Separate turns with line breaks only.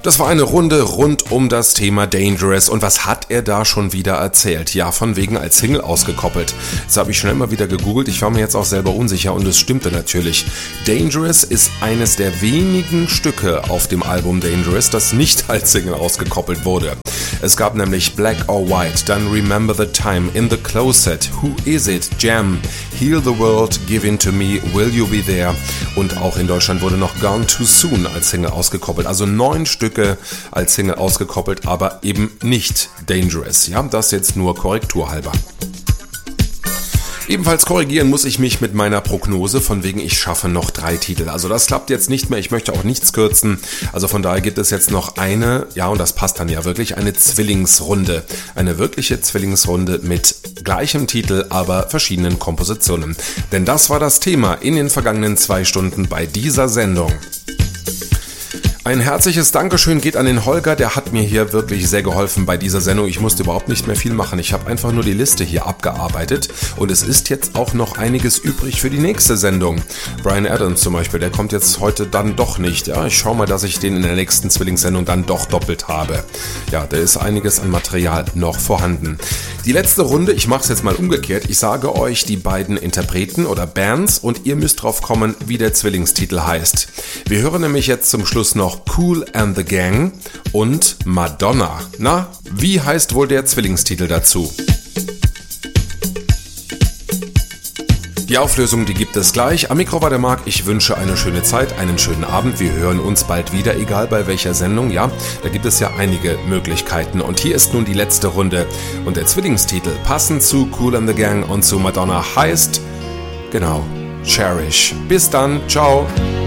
Das war eine Runde rund um das Thema Dangerous. Und was hat er da schon wieder erzählt? Ja, von wegen als Single ausgekoppelt. Das habe ich schnell mal wieder gegoogelt. Ich war mir jetzt auch selber unsicher und es stimmte natürlich. Dangerous ist eines der wenigen Stücke auf dem Album Dangerous, das nicht als Single ausgekoppelt wurde. Es gab nämlich Black or White, dann Remember the Time, In the Closet, Who Is It, Jam, Heal the World, Give In to Me, Will You Be There und auch in Deutschland wurde noch Gone Too Soon als Single ausgekoppelt. Also 9 Stücke als Single ausgekoppelt, aber eben nicht Dangerous. Ja, das jetzt nur korrekturhalber. Ebenfalls korrigieren muss ich mich mit meiner Prognose, von wegen ich schaffe noch 3 Titel. Also das klappt jetzt nicht mehr, ich möchte auch nichts kürzen. Also von daher gibt es jetzt noch eine, ja und das passt dann ja wirklich, eine Zwillingsrunde. Eine wirkliche Zwillingsrunde mit gleichem Titel, aber verschiedenen Kompositionen. Denn das war das Thema in den vergangenen 2 Stunden bei dieser Sendung. Ein herzliches Dankeschön geht an den Holger, der hat mir hier wirklich sehr geholfen bei dieser Sendung. Ich musste überhaupt nicht mehr viel machen, ich habe einfach nur die Liste hier abgearbeitet und es ist jetzt auch noch einiges übrig für die nächste Sendung. Bryan Adams zum Beispiel, der kommt jetzt heute dann doch nicht. Ja, ich schaue mal, dass ich den in der nächsten Zwillingssendung dann doch doppelt habe. Ja, da ist einiges an Material noch vorhanden. Die letzte Runde, ich mache es jetzt mal umgekehrt, ich sage euch die beiden Interpreten oder Bands und ihr müsst drauf kommen, wie der Zwillingstitel heißt. Wir hören nämlich jetzt zum Schluss noch Kool and the Gang und Madonna. Na, wie heißt wohl der Zwillingstitel dazu? Die Auflösung, die gibt es gleich. Am Mikro war der Marc. Ich wünsche eine schöne Zeit, einen schönen Abend. Wir hören uns bald wieder, egal bei welcher Sendung. Ja, da gibt es ja einige Möglichkeiten. Und hier ist nun die letzte Runde. Und der Zwillingstitel, passend zu Kool and the Gang und zu Madonna, heißt, genau, Cherish. Bis dann, ciao.